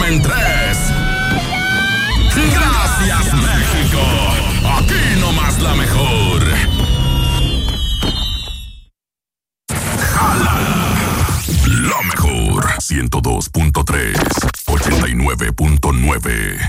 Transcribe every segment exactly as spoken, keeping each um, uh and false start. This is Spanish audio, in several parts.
en tres. Gracias, México. Aquí nomás la mejor. Jala. La mejor. ciento dos punto tres. ochenta y nueve punto nueve.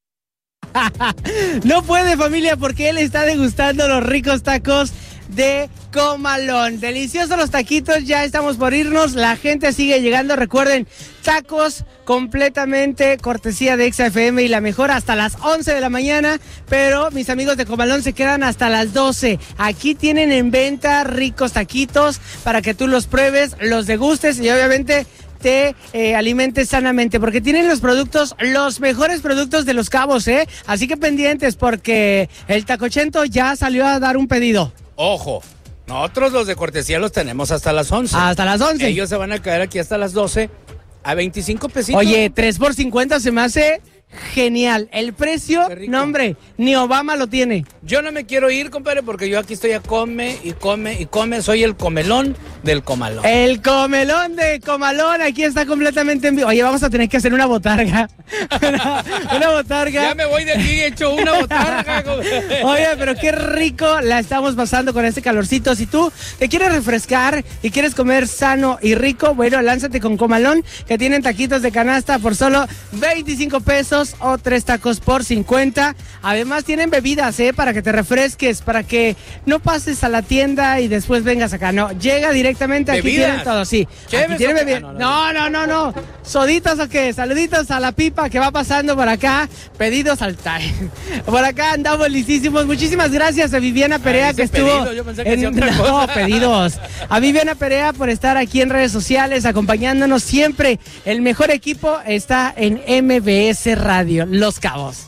No puede, familia, porque él está degustando los ricos tacos de Comalón. Deliciosos los taquitos, ya estamos por irnos, la gente sigue llegando. Recuerden, tacos completamente cortesía de Exa F M y la mejor hasta las once de la mañana, pero mis amigos de Comalón se quedan hasta las doce. Aquí tienen en venta ricos taquitos para que tú los pruebes, los degustes y obviamente te eh, alimentes sanamente, porque tienen los productos, los mejores productos de Los Cabos, ¿eh? Así que pendientes, porque el Tacochento ya salió a dar un pedido. Ojo, nosotros los de cortesía los tenemos hasta las once. Hasta las once. Ellos se van a caer aquí hasta las doce a veinticinco pesitos. Oye, tres por cincuenta se me hace genial. El precio, no hombre, ni Obama lo tiene. Yo no me quiero ir, compadre, porque yo aquí estoy a come y come y come. Soy el comelón del Comalón. El comelón de Comalón, aquí está completamente en vivo. Oye, vamos a tener que hacer una botarga. una, una botarga. Ya me voy de aquí, he hecho una botarga. Oye, pero qué rico la estamos pasando con este calorcito. Si tú te quieres refrescar y quieres comer sano y rico, bueno, lánzate con Comalón, que tienen taquitos de canasta por solo veinticinco pesos o tres tacos por cincuenta. Además tienen bebidas, ¿eh? Para que te refresques, para que no pases a la tienda y después vengas acá. No, llega directamente, aquí ¿Bebidas? tienen todo, sí. Aquí tienen bebidas. No, no, no, no. ¿Soditos o qué? Saluditos a la pipa que va pasando por acá. Pedidos al time. Por acá andamos listísimos. Muchísimas gracias a Viviana Perea, Ay, que estuvo pedido. Yo pensé que en... hacía otra No, cosa. pedidos. A Viviana Perea por estar aquí en redes sociales, acompañándonos siempre. El mejor equipo está en M B S Radio, Los Cabos.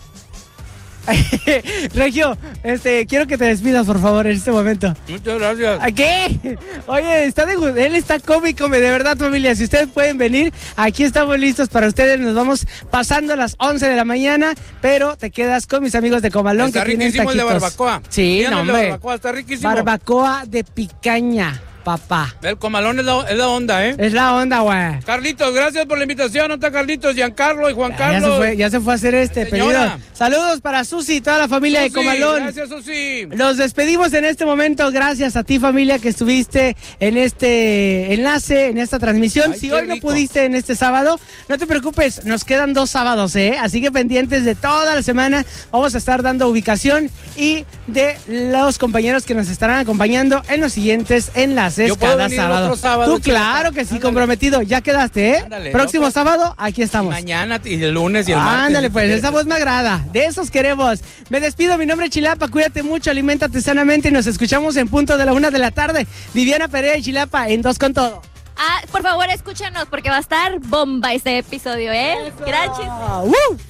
Regio, este, quiero que te despidas, por favor, en este momento. Muchas gracias. ¿A qué? Oye, está de, él está cómico, de verdad, familia. Si ustedes pueden venir, aquí estamos listos para ustedes. Nos vamos pasando a las once de la mañana, pero te quedas con mis amigos de Comalón, Está que tienen riquísimo taquitos. el de barbacoa. Sí, Díganle no, el de hombre. barbacoa, está riquísimo. Barbacoa de picaña, papá. El Comalón es la, es la onda, ¿eh? Es la onda, güey. Carlitos, gracias por la invitación. ¿Dónde está Carlitos, Giancarlo y Juan Ya Carlos? se fue, ya se fue a hacer este Señora. pedido. Saludos para Susi y toda la familia Susi, de Comalón. Gracias, Susi. Los despedimos en este momento. Gracias a ti, familia, que estuviste en este enlace, en esta transmisión. Ay, si qué hoy no rico. pudiste en este sábado, no te preocupes, nos quedan dos sábados, ¿eh? Así que pendientes de toda la semana. Vamos a estar dando ubicación y de los compañeros que nos estarán acompañando en los siguientes enlaces ¿Yo puedo cada venir el sábado. otro sábado, Tú, claro que sí, Ándale. comprometido. Ya quedaste, ¿eh? Ándale, Próximo no, pues. sábado, aquí estamos. Mañana y el lunes y el martes. Ándale, pues, esa voz me agrada. De esos queremos. Me despido, mi nombre es Chilapa. Cuídate mucho, aliméntate sanamente y nos escuchamos en punto de la una de la tarde. Viviana Perea y Chilapa en Dos con Todo. Ah, por favor, escúchanos porque va a estar bomba este episodio, ¿eh? Gracias. Ah, ¡uh!